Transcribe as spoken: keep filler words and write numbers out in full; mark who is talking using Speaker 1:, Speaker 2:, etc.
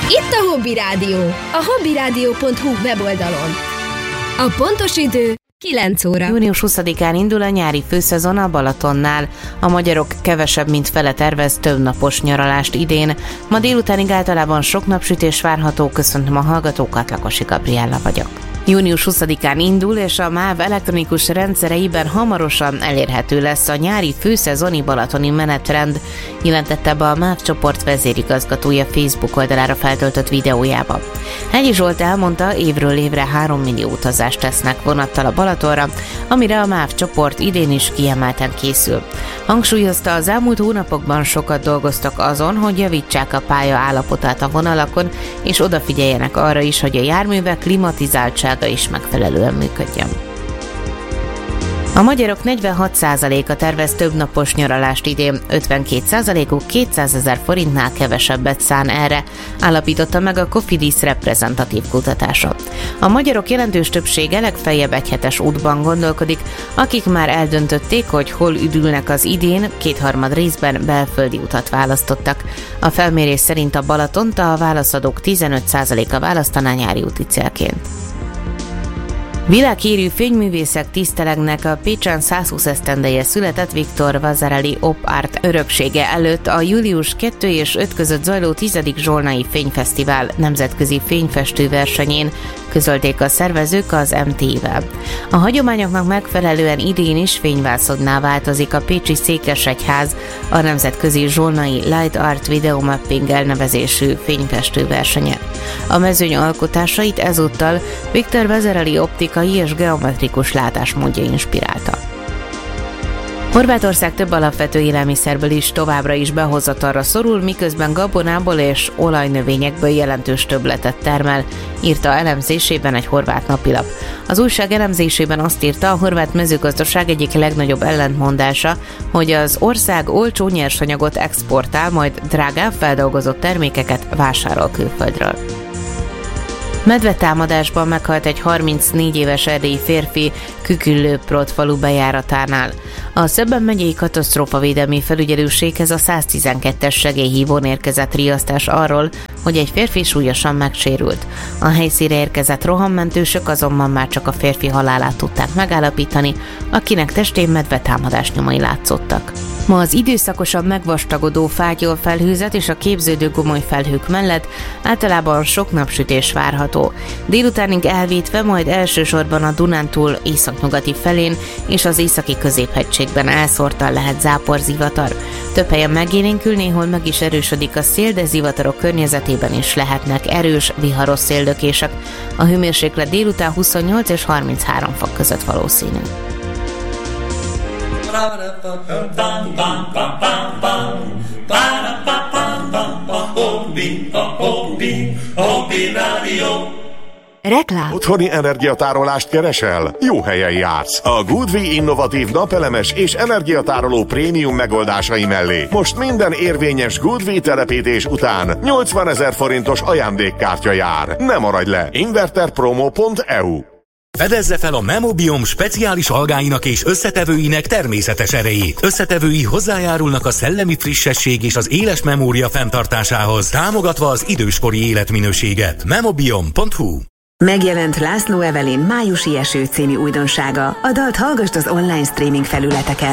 Speaker 1: Itt a Hobby Rádió, a hobbyrádió pont hu weboldalon. A pontos idő kilenc óra.
Speaker 2: június huszadikán indul a nyári főszezon a Balatonnál. A magyarok kevesebb, mint fele tervez több napos nyaralást idén. Ma délutánig általában sok napsütés várható. Köszöntöm a hallgatókat, Lakosi Gabriella vagyok. június huszadikán indul, és a MÁV elektronikus rendszereiben hamarosan elérhető lesz a nyári főszezoni balatoni menetrend, jelentette be a MÁV csoport vezérigazgatója Facebook oldalára feltöltött videójába. Hegyi Zsolt elmondta, évről évre három millió utazást tesznek vonattal a Balatonra, amire a MÁV csoport idén is kiemelten készül. Hangsúlyozta, az elmúlt hónapokban sokat dolgoztak azon, hogy javítsák a pálya állapotát a vonalakon, és odafigyeljenek arra is, hogy a járművek klimatizáltsága is megfelelően működjön. A magyarok negyvenhat százaléka tervez több napos nyaralást idén, ötvenkét százalékuk kétszázezer forintnál kevesebbet szán erre, állapította meg a Cofidis reprezentatív kutatása. A magyarok jelentős többsége legfeljebb egyhetes útban gondolkodik, akik már eldöntötték, hogy hol üdülnek az idén, kétharmad részben belföldi utat választottak. A felmérés szerint a Balatont a válaszadók tizenöt százaléka választaná nyári úti célként. Világhírű fényművészek tisztelegnek a Pécsen százhúsz esztendeje született Victor Vasarely Op Art öröksége előtt a július kettő és öt között zajló tizedik Zsolnai Fényfesztivál nemzetközi fényfestő versenyén, közölték a szervezők az em té i-vel. A hagyományoknak megfelelően idén is fényvászonná változik a pécsi Székesegyház a nemzetközi Zsolnai Light Art Video Mapping elnevezésű fényfestő versenye. A mezőny alkotásait ezúttal Victor Vasarely optikai és geometrikus látásmódja inspirálta. Horvátország több alapvető élelmiszerből is továbbra is behozatalra szorul, miközben gabonából és olajnövényekből jelentős többletet termel, írta elemzésében egy horvát napilap. Az újság elemzésében azt írta, a horvát mezőgazdaság egyik legnagyobb ellentmondása, hogy az ország olcsó nyersanyagot exportál, majd drágább feldolgozott termékeket vásárol külföldről. Medvetámadásban meghalt egy harmincnégy éves erdélyi férfi Küküllő-Prot falu bejáratánál. A Szeben megyei katasztrófavédelmi felügyelőséghez a száztizenkettes segélyhívón érkezett riasztás arról, hogy egy férfi súlyosan megsérült. A helyszínre érkezett rohammentősök azonban már csak a férfi halálát tudták megállapítani, akinek testén medvetámadás nyomai látszottak. Ma az időszakosan megvastagodó fátyolfelhőzet és a képződő gomoly felhők mellett általában sok napsütés várható. Délutánig elvétve, majd elsősorban a Dunántúl északnyugati felén és az északi középhegységben elszórtan lehet záporzivatar. Több helyen megélénkül, néhol meg is erősödik a szél, de zivatarok környezetében is lehetnek erős, viharos széldökések. A hőmérséklet délután huszonnyolc és harminchárom fok között valószínű.
Speaker 1: Reklám.
Speaker 3: Otthoni energiatárolást keresel? Jó helyen jársz. A Goodwe innovatív napelemes és energiatároló prémium megoldásai mellé most minden érvényes Goodwe telepítés után nyolcvanezer forintos ajándékkártya jár. Ne maradj le! inverterpromo pont e u.
Speaker 4: Fedezze fel a Memobiom speciális algáinak és összetevőinek természetes erejét. Összetevői hozzájárulnak a szellemi frissesség és az éles memória fenntartásához, támogatva az időskori életminőséget. memobiom pont hu.
Speaker 5: Megjelent László Evelyn Májusi eső című újdonsága. A dalt hallgasd az online streaming felületeken.